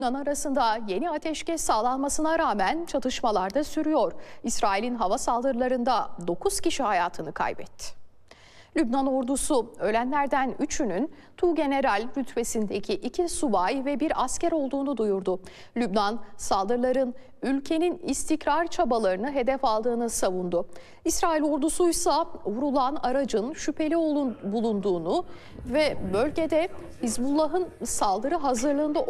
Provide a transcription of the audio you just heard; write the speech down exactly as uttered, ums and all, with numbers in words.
Lübnan arasında yeni ateşkes sağlanmasına rağmen çatışmalar da sürüyor. İsrail'in hava saldırılarında dokuz kişi hayatını kaybetti. Lübnan ordusu ölenlerden üçünün Tuğgeneral rütbesindeki iki subay ve bir asker olduğunu duyurdu. Lübnan saldırıların ülkenin istikrar çabalarını hedef aldığını savundu. İsrail ordusuysa vurulan aracın şüpheli bulunduğunu ve bölgede Hizbullah'ın saldırı hazırlığında